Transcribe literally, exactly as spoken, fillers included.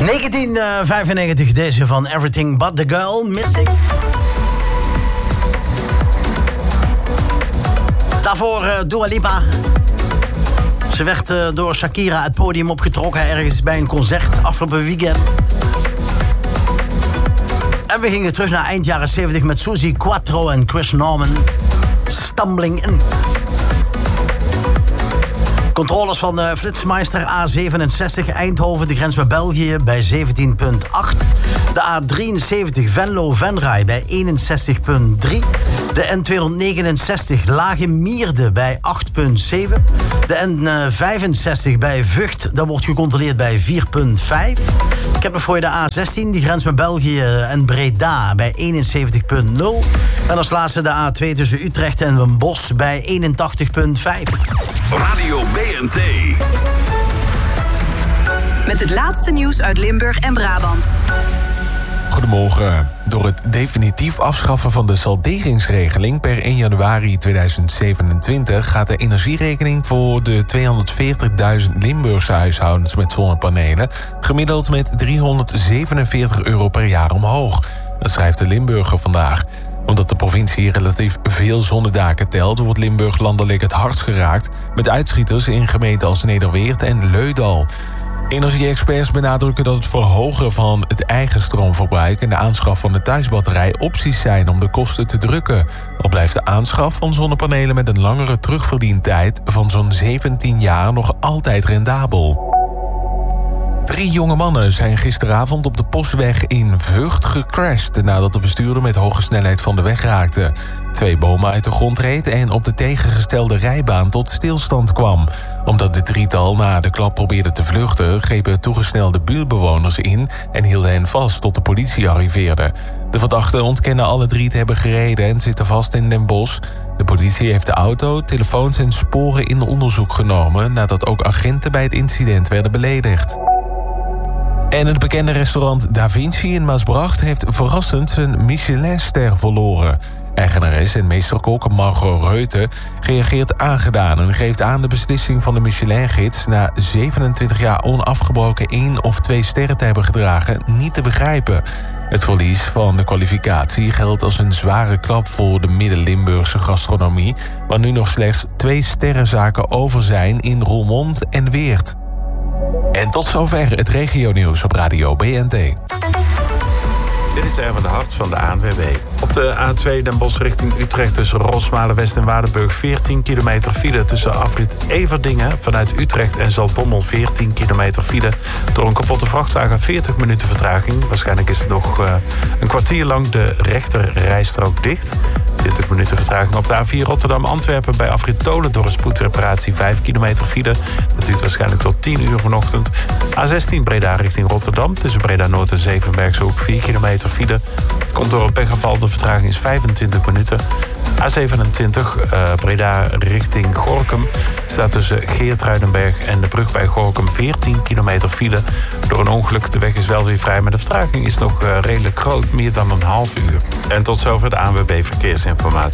negentien vijfennegentig, deze van Everything But The Girl, Missing. Daarvoor uh, Dua Lipa. Ze werd uh, door Shakira het podium opgetrokken ergens bij een concert afgelopen weekend. En we gingen terug naar eind jaren zeventig met Suzy Quatro en Chris Norman. Stumbling In. Controles van de Flitsmeister A zevenenzestig Eindhoven, de grens met België bij zeventien komma acht. De A drieënzeventig Venlo-Venray bij eenenzestig komma drie. De N tweehonderdnegenenzestig Lage-Mierde bij acht komma zeven. De N vijfenzestig bij Vught, dat wordt gecontroleerd bij vier komma vijf. Ik heb nog voor je de A zestien, die grens met België en Breda bij eenenzeventig komma nul. En als laatste de A twee tussen Utrecht en Den Bosch bij eenentachtig komma vijf. Radio B N T. Met het laatste nieuws uit Limburg en Brabant. Goedemorgen. Door het definitief afschaffen van de salderingsregeling per één januari tweeduizend zevenentwintig... gaat de energierekening voor de tweehonderdveertigduizend Limburgse huishoudens met zonnepanelen gemiddeld met driehonderdzevenenveertig euro per jaar omhoog. Dat schrijft de Limburger vandaag. Omdat de provincie relatief veel zonnedaken telt, wordt Limburg landelijk het hardst geraakt, met uitschieters in gemeenten als Nederweert en Leudal. Energie-experts benadrukken dat het verhogen van het eigen stroomverbruik en de aanschaf van de thuisbatterij opties zijn om de kosten te drukken. Al blijft de aanschaf van zonnepanelen met een langere terugverdientijd van zo'n zeventien jaar nog altijd rendabel. Drie jonge mannen zijn gisteravond op de Postweg in Vught gecrashed nadat de bestuurder met hoge snelheid van de weg raakte. Twee bomen uit de grond reed en op de tegengestelde rijbaan tot stilstand kwam. Omdat de drietal na de klap probeerde te vluchten, grepen toegesnelde buurtbewoners in en hielden hen vast tot de politie arriveerde. De verdachten ontkennen alle drie te hebben gereden en zitten vast in Den Bosch. De politie heeft de auto, telefoons en sporen in onderzoek genomen nadat ook agenten bij het incident werden beledigd. En het bekende restaurant Da Vinci in Maasbracht heeft verrassend zijn Michelinster verloren. Eigenares en meesterkok Margot Reute reageert aangedaan en geeft aan de beslissing van de Michelin-gids na zevenentwintig jaar onafgebroken één of twee sterren te hebben gedragen niet te begrijpen. Het verlies van de kwalificatie geldt als een zware klap voor de Midden-Limburgse gastronomie, waar nu nog slechts twee sterrenzaken over zijn in Roermond en Weert. En tot zover het regionieuws op Radio B N T. Dit is Erwin de Hart van de A N W B. Op de A twee Den Bosch richting Utrecht tussen Rosmalen-West en Waardenburg veertien kilometer file. Tussen afrit Everdingen vanuit Utrecht en Zaltbommel veertien kilometer file. Door een kapotte vrachtwagen veertig minuten vertraging. Waarschijnlijk is het nog uh, een kwartier lang de rechter rijstrook dicht. twintig minuten vertraging op de A vier Rotterdam-Antwerpen bij afrit Tolen door een spoedreparatie vijf kilometer file. Dat duurt waarschijnlijk tot tien uur vanochtend. A zestien Breda richting Rotterdam tussen Breda-Noord en Zevenbergshoek vier kilometer file. Het komt door een pechgeval, de vertraging is vijfentwintig minuten. A zevenentwintig uh, Breda richting Gorinchem staat tussen Geertruidenberg en de brug bij Gorinchem veertien kilometer file. Door een ongeluk, de weg is wel weer vrij, maar de vertraging is nog uh, redelijk groot, meer dan een half uur. En tot zover de A N W B Verkeersinformatie.